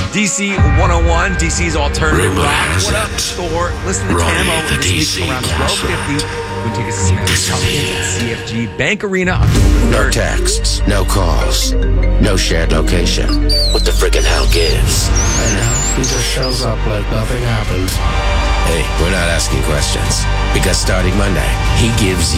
DC 101, DC's alternative Rumor rock. has What up, it, Thor? Listen to Ronnie Tamo the this week DC around Crusher 12:50. We take a Smash Pumpkins at CFG Bank Arena October No 3rd. texts, no calls, no shared location. What the friggin' hell gives? And now he just shows up like nothing happened. Hey, we're not asking questions. Because starting Monday, he gives